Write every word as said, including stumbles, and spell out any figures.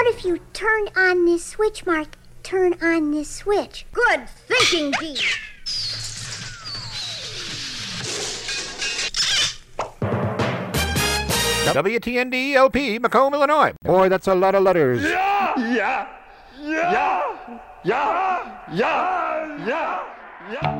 about if you turn on this switch, Mark? Turn on this switch. Good thinking, Dee. W T N D L P, Macomb, Illinois. Boy, that's a lot of letters. Yeah! Yeah! Yeah! Yeah! Yeah! Yeah! Yeah!